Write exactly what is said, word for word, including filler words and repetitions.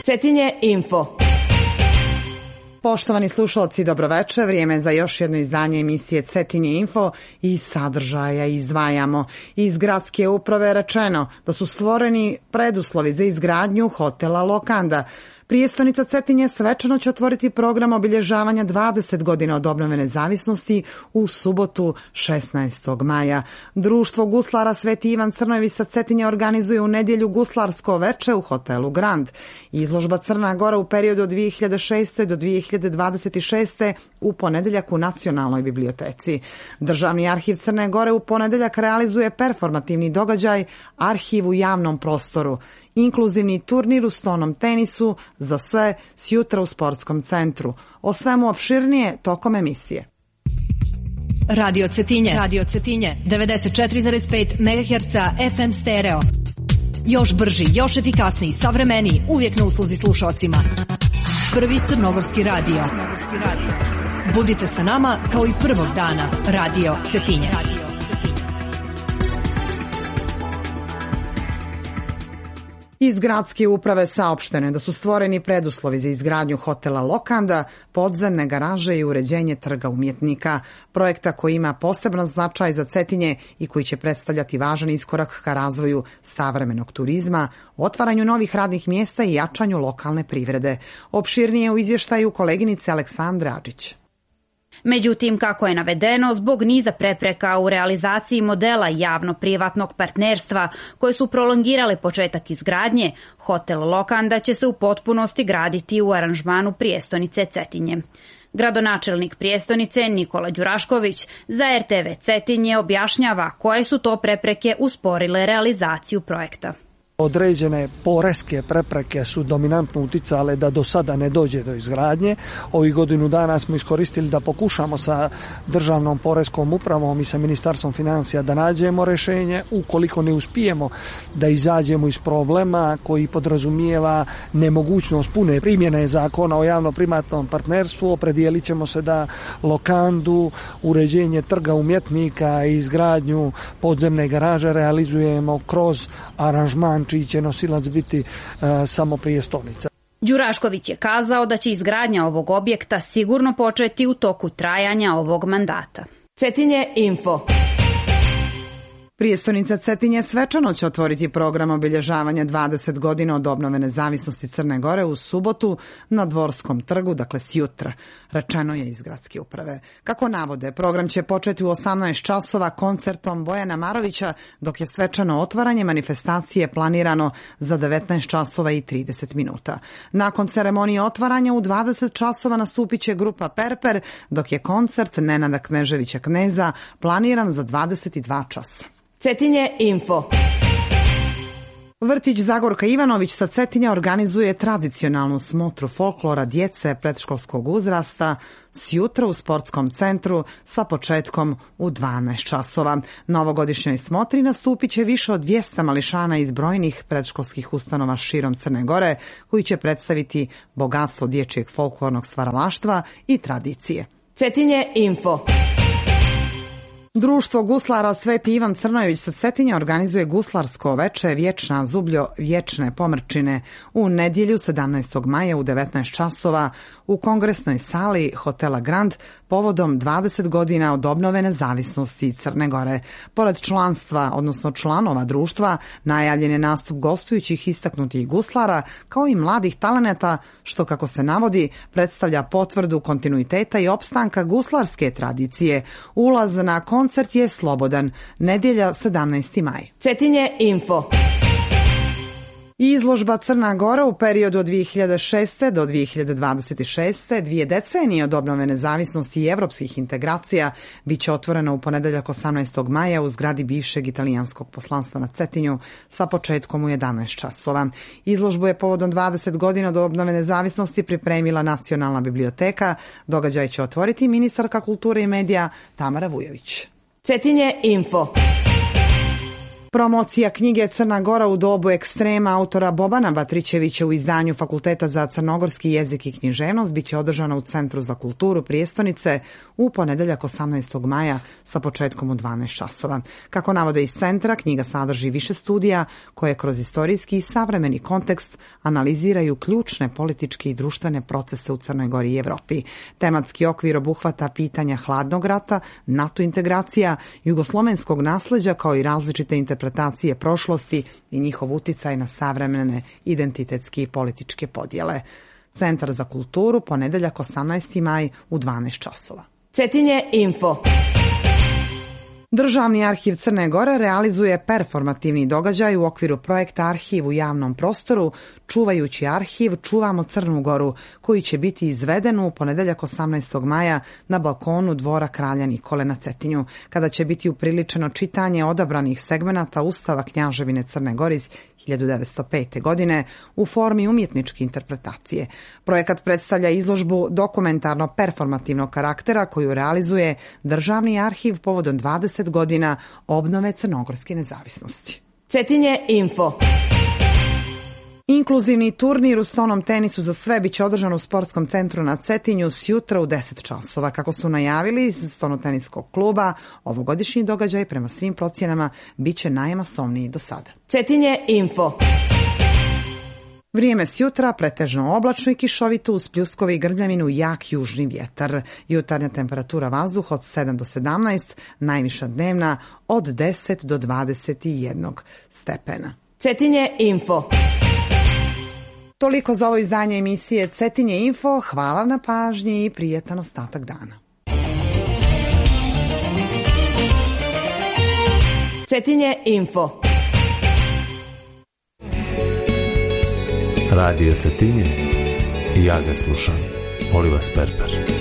Cetinje info. Poštovani slušalci, dobroveče. Vrijeme je za još jedno izdanje emisije Cetinje info i sadržaja izdvajamo. Iz gradske uprave je rečeno da su stvoreni preduslovi za izgradnju hotela Lokanda. Prijestonica Cetinje svečano će otvoriti program obilježavanja dvadeset godina od obnove nezavisnosti u subotu šesnaestog maja. Društvo guslara Sveti Ivan Crnojević sa Cetinje organizuje u nedjelju guslarsko veče u hotelu Grand. Izložba Crna Gora u periodu od dvije hiljade šeste do dvije hiljade dvadeset šeste u ponedeljak u Nacionalnoj biblioteci. Državni arhiv Crne Gore u ponedeljak realizuje performativni događaj Arhiv u javnom prostoru. Inkluzivni turnir u stonom tenisu za sve sjutra u sportskom centru. O svemu opširnije tokom emisije. Radio Cetinje, Radio Cetinje, devedeset četiri zarez pet megaherca F M stereo. Još brži, još efikasniji, savremeniji, uvijek na usluzi slušalcima. Prvi crnogorski radio. Budite sa nama kao i prvog dana. Radio Cetinje. Iz gradske uprave saopšteno je da su stvoreni preduslovi za izgradnju hotela Lokanda, podzemne garaže i uređenje trga umjetnika, projekta koji ima poseban značaj za Cetinje i koji će predstavljati važan iskorak ka razvoju savremenog turizma, otvaranju novih radnih mjesta i jačanju lokalne privrede. Opširnije u izvještaju koleginice Aleksandre Adžić. Međutim, kako je navedeno, zbog niza prepreka u realizaciji modela javno-privatnog partnerstva koje su prolongirale početak izgradnje, hotel Lokanda će se u potpunosti graditi u aranžmanu prijestonice Cetinje. Gradonačelnik prijestonice Nikola Đurašković za R T V Cetinje objašnjava koje su to prepreke usporile realizaciju projekta. Određene poreske prepreke su dominantno uticale da do sada ne dođe do izgradnje. Ovih godinu dana smo iskoristili da pokušamo sa državnom poreskom upravom i sa Ministarstvom financija da nađemo rješenje. Ukoliko ne uspijemo da izađemo iz problema koji podrazumijeva nemogućnost pune primjene zakona o javno-privatnom partnerstvu, opredijelit ćemo se da Lokandu, uređenje trga umjetnika i izgradnju podzemne garaže realizujemo kroz aranžman čiji će nosilac biti uh, samo prijestonica. Đurašković je kazao da će izgradnja ovog objekta sigurno početi u toku trajanja ovog mandata. Cetinje info. Prijestonica Cetinje svečano će otvoriti program obilježavanja dvadeset godina od obnove nezavisnosti Crne Gore u subotu na Dvorskom trgu, dakle sjutra, rečeno je iz gradske uprave. Kako navode, program će početi u osamnaest časova koncertom Bojana Marovića, dok je svečano otvaranje manifestacije planirano za devetnaest časova i trideset minuta. Nakon ceremonije otvaranja u dvadeset časova nastupit će grupa Perper, dok je koncert Nenada Kneževića Kneza planiran za dvadeset dva časa. Cetinje info. Vrtić Zagorka Ivanović sa Cetinja organizuje tradicionalnu smotru folklora djece predškolskog uzrasta sjutra u sportskom centru sa početkom u dvanaest časova. Na ovogodišnjoj smotri nastupit će više od dvjesto mališana iz brojnih predškolskih ustanova širom Crne Gore, koji će predstaviti bogatstvo dječjeg folklornog stvaralaštva i tradicije. Cetinje info. Društvo guslara Sveti Ivan Crnojević sa Cetinja organizuje guslarsko veče Vječna zubljo vječne pomrčine u nedjelju sedamnaestog maja u devetnaest časova u kongresnoj sali hotela Grand povodom dvadeset godina od obnove nezavisnosti Crne Gore. Pored članstva, odnosno članova društva, najavljen je nastup gostujućih istaknutih guslara kao i mladih talenata, što, kako se navodi, predstavlja potvrdu kontinuiteta i opstanka guslarske tradicije. Ulaz na koncert je slobodan. Nedjelja sedamnaesti maj. Cetinje info. Izložba Crna Gora u periodu od dvije hiljade šeste do dvije hiljade dvadeset šeste, dvije decenije od obnove nezavisnosti i evropskih integracija, bit će otvorena u ponedeljak osamnaestog maja u zgradi bivšeg italijanskog poslanstva na Cetinju sa početkom u jedanaest časova. Izložbu je povodom dvadeset godina od obnove nezavisnosti pripremila Nacionalna biblioteka. Događaj će otvoriti ministarka kulture i medija Tamara Vujović. Cetinje info. Promocija knjige Crna Gora u dobu ekstrema autora Bobana Batrićevića u izdanju Fakulteta za crnogorski jezik i književnost biće održana u Centru za kulturu Prijestonice u ponedeljak osamnaestog maja sa početkom u dvanaest časova. Kako navode iz centra, knjiga sadrži više studija koje kroz istorijski i savremeni kontekst analiziraju ključne političke i društvene procese u Crnoj Gori i Evropi. Tematski okvir obuhvata pitanja hladnog rata, NATO integracija, jugoslovenskog nasleđa kao i različite interpretacije prošlosti i njihov uticaj na savremene identitetske i političke podjele. Centar za kulturu, ponedeljak osamnaesti maj u dvanaest časova. Cetinje info. Državni arhiv Crne Gore realizuje performativni događaj u okviru projekta Arhiv u javnom prostoru, čuvajući arhiv Čuvamo Crnu Goru, koji će biti izveden u ponedeljak osamnaestog maja na balkonu Dvora Kralja Nikole na Cetinju, kada će biti upriličeno čitanje odabranih segmenata Ustava Knjaževine Crne Gore iz hiljadu devetsto pete. godine u formi umjetničke interpretacije. Projekat predstavlja izložbu dokumentarno-performativnog karaktera koju realizuje Državni arhiv povodom dvadeset godina obnove crnogorske nezavisnosti. Cetinje info. Inkluzivni turnir u stonom tenisu za sve biće održan u sportskom centru na Cetinju sjutra u deset časova. Kako su najavili iz stonoteniskog kluba, ovogodišnji događaj prema svim procjenama biće najmasovniji do sada. Cetinje info. Vrijeme sjutra pretežno oblačno i kišovito uz pljuskove i grmljavinu jak južni vjetar. Jutarnja temperatura vazduha od sedam do sedamnaest, najviša dnevna od deset do dvadeset jedan stepena. Cetinje info. Toliko za ovo izdanje emisije Cetinje info. Hvala na pažnji i prijetan ostatak dana. Cetinje info. Radio Cetinje i ja ga slušam. Oliva Sperper.